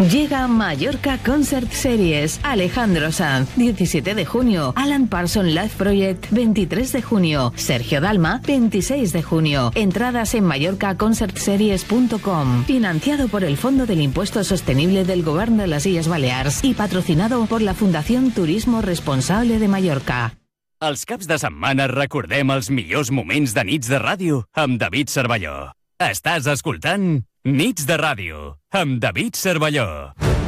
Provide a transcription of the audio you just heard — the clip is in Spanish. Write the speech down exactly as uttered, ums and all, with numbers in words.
Llega Mallorca Concert Series. Alejandro Sanz, diecisiete de junio. Alan Parsons Live Project, veintitrés de junio. Sergio Dalma, veintiséis de junio. Entradas en mallorca concert series punto com. Financiado por el Fondo del Impuesto Sostenible del Govern de les Illes Balears y patrocinado por la Fundación Turismo Responsable de Mallorca. Els caps de setmana recordem els millors moments de Nits de Ràdio amb David Cervelló. Estàs escoltant Nits de Ràdio amb David Cervelló.